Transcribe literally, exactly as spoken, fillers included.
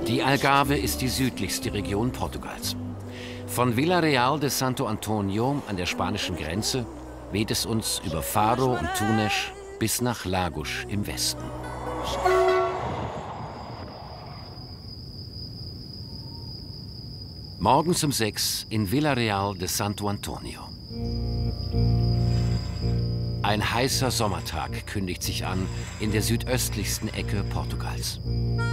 Die Algarve ist die südlichste Region Portugals. Von Vila Real de Santo Antonio an der spanischen Grenze weht es uns über Faro und Tunes bis nach Lagos im Westen. Morgens um sechs in Vila Real de Santo Antonio. Ein heißer Sommertag kündigt sich an in der südöstlichsten Ecke Portugals.